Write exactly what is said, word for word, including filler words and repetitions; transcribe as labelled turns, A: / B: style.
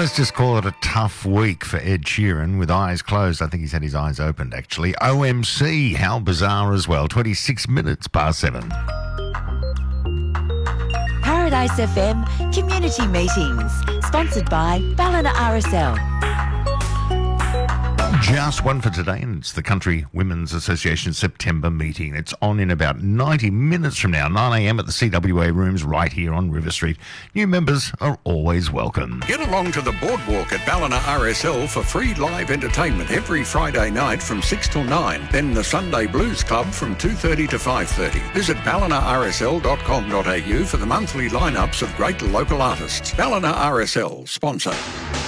A: let's just call it a tough week for Ed Sheeran with eyes closed. I think he's had his eyes opened, actually. O M C, how bizarre as well. twenty-six minutes past seven.
B: Paradise F M Community Meetings, sponsored by Ballina R S L.
A: Just one for today, and it's the Country Women's Association September meeting. It's on in about ninety minutes from now, nine a.m. at the C W A rooms right here on River Street. New members are always welcome.
C: Get along to the boardwalk at Ballina R S L for free live entertainment every Friday night from six till nine. Then the Sunday Blues Club from two thirty to five thirty. Visit ballina r s l dot com dot a u for the monthly lineups of great local artists. Ballina R S L, sponsor.